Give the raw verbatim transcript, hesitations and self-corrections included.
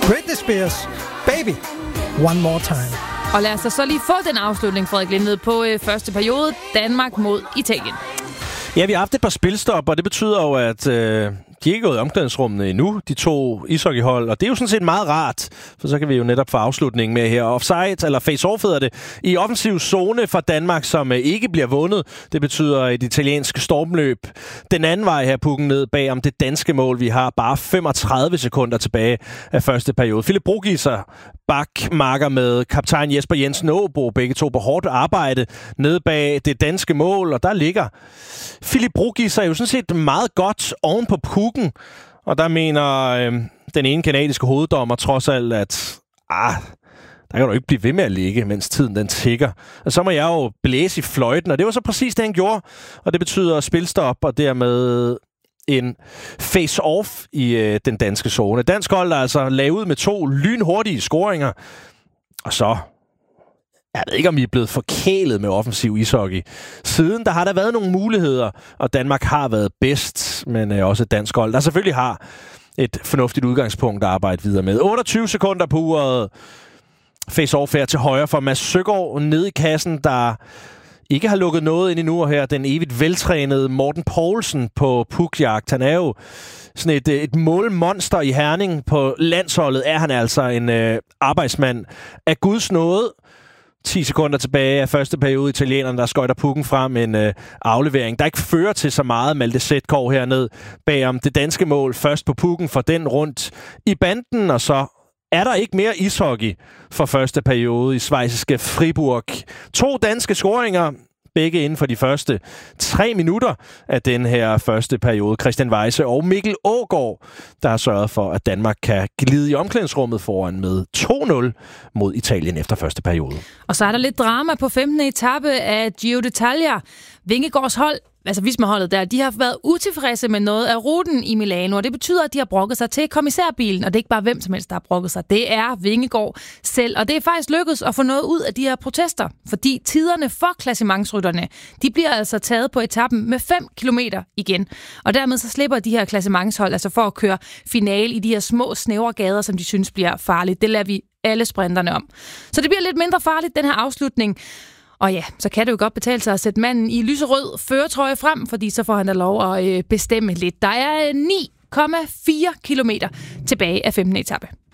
Britney Spears, Baby, One More Time. Og lad os så lige få den afslutning, Frederik Lindved, på øh, første periode. Danmark mod Italien. Ja, vi har haft et par spilstop, og det betyder jo, at øh, de ikke er gået i omklædningsrummene endnu, de to ishockeyhold. Og det er jo sådan set meget rart, for så kan vi jo netop få afslutningen med her. Offside, eller face-off hedder det, i offensiv zone for Danmark, som øh, ikke bliver vundet. Det betyder et italiensk stormløb. Den anden vej her, pukken ned bag om det danske mål. Vi har bare femogtredive sekunder tilbage af første periode. Philip Brugieser, bak, marker med kaptajn Jesper Jensen Aabo, begge to på hårdt arbejde nede bag det danske mål, og der ligger Philip Brugieser jo sådan set meget godt oven på pukken, og der mener øh, den ene kanadiske hoveddommer trods alt, at ah, der kan du ikke blive ved med at ligge, mens tiden den tikker. Og så må jeg jo blæse i fløjten, og det var så præcis det, han gjorde, og det betyder spilstop, og dermed en face-off i øh, den danske zone. Dansk hold er altså lavet ud med to lynhurtige scoringer, og så jeg ved ikke, om I er blevet forkælet med offensiv ishockey. Siden der har der været nogle muligheder, og Danmark har været bedst, men øh, også et dansk hold, der selvfølgelig har et fornuftigt udgangspunkt at arbejde videre med. otteogtyve sekunder på uret. Face-off her til højre for Mads Søgaard nede i kassen, der ikke har lukket noget ind endnu, og her den evigt veltrænede Morten Poulsen på pukjagt. Han er jo sådan et, et målmonster i Herning. På landsholdet er han altså en øh, arbejdsmand af Guds nåde. ti sekunder tilbage af første periode. Italienerne, der skøjter pukken frem. En øh, aflevering, der ikke fører til så meget. Malte Sætkov herned bagom det danske mål. Først på pukken, for den rundt i banden, og så er der ikke mere ishockey for første periode i schweiziske Fribourg. To danske scoringer, begge inden for de første tre minutter af den her første periode. Christian Weise og Mikkel Aagaard, der har sørget for, at Danmark kan glide i omklædningsrummet foran med to nul mod Italien efter første periode. Og så er der lidt drama på femtende etape af Giro d'Italia. Vingegaards hold, altså Visma-holdet der, de har været utilfredse med noget af ruten i Milano, og det betyder, at de har brokket sig til kommissærbilen, og det er ikke bare hvem som helst, der har brokket sig. Det er Vingegaard selv, og det er faktisk lykkedes at få noget ud af de her protester, fordi tiderne for klassementsrytterne, de bliver altså taget på etappen med fem kilometer igen, og dermed så slipper de her klassementshold altså for at køre finale i de her små, snævre gader, som de synes bliver farligt. Det lader vi alle sprinterne om. Så det bliver lidt mindre farligt, den her afslutning. Og ja, så kan det jo godt betale sig at sætte manden i lyserød førertrøje frem, fordi så får han da lov at øh, bestemme lidt. Der er ni komma fire kilometer tilbage af femtende etape.